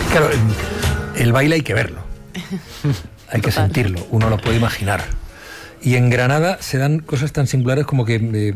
Claro, el baile hay que verlo, hay que sentirlo, uno lo puede imaginar. Y en Granada se dan cosas tan singulares como que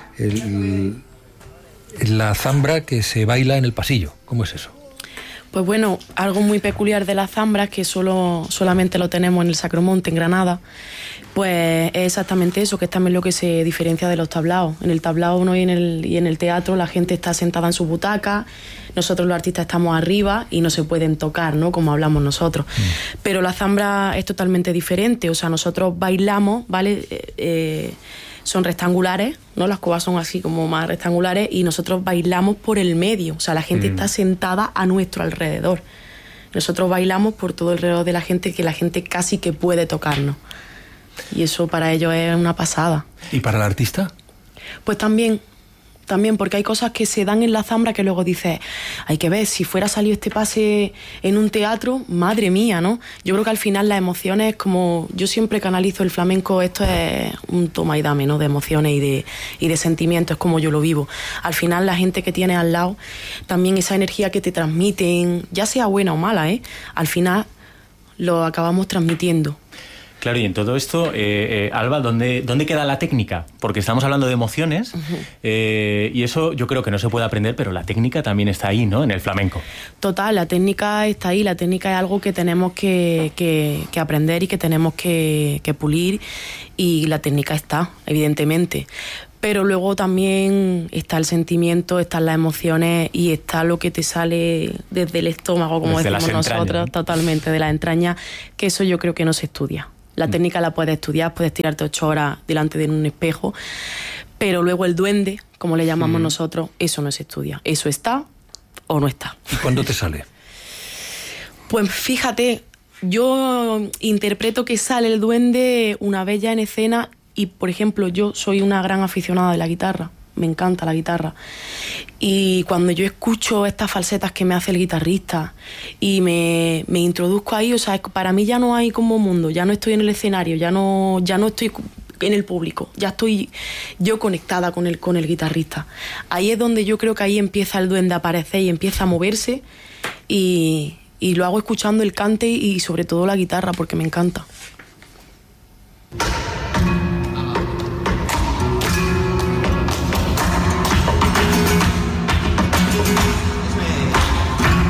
la zambra que se baila en el pasillo. ¿Cómo es eso? Pues bueno, algo muy peculiar de la zambra es que solamente lo tenemos en el Sacromonte, en Granada. Pues es exactamente eso, que es también lo que se diferencia de los tablaos. En el tablao, ¿no? y en el teatro la gente está sentada en su butaca, nosotros los artistas estamos arriba y no se pueden tocar, ¿no? Como hablamos nosotros. Pero la zambra es totalmente diferente, o sea, nosotros bailamos, ¿vale? Son rectangulares, ¿no? Las cubas son así como más rectangulares y nosotros bailamos por el medio, o sea, la gente está sentada a nuestro alrededor. Nosotros bailamos por todo alrededor de la gente, que la gente casi que puede tocarnos. Y eso para ellos es una pasada. ¿Y para el artista? Pues también, porque hay cosas que se dan en la zambra que luego dices, hay que ver, si fuera salido este pase en un teatro, madre mía, ¿no? Yo creo que al final las emociones, como yo siempre canalizo el flamenco, esto es un toma y dame, ¿no? De emociones y de sentimientos, es como yo lo vivo. Al final la gente que tienes al lado, también esa energía que te transmiten, ya sea buena o mala, al final lo acabamos transmitiendo. Claro, y en todo esto, Alba, ¿dónde queda la técnica? Porque estamos hablando de emociones, y eso yo creo que no se puede aprender, pero la técnica también está ahí, ¿no? En el flamenco. Total, la técnica está ahí, la técnica es algo que tenemos que aprender y que tenemos que pulir, y la técnica está, evidentemente. Pero luego también está el sentimiento, están las emociones y está lo que te sale desde el estómago, como desde decimos nosotros, ¿no? Totalmente, de las entrañas, que eso yo creo que no se estudia. La técnica la puedes estudiar, puedes tirarte 8 horas delante de un espejo, pero luego el duende, como le llamamos nosotros, eso no se estudia. Eso está o no está. ¿Y cuándo te sale? Pues fíjate, yo interpreto que sale el duende una vez ya en escena y, por ejemplo, yo soy una gran aficionada de la guitarra. Me encanta la guitarra. Y cuando yo escucho estas falsetas que me hace el guitarrista y me introduzco ahí, o sea, para mí ya no hay como mundo, ya no estoy en el escenario, ya no estoy en el público, ya estoy yo conectada con el guitarrista. Ahí es donde yo creo que ahí empieza el duende a aparecer y empieza a moverse, y lo hago escuchando el cante y sobre todo la guitarra, porque me encanta.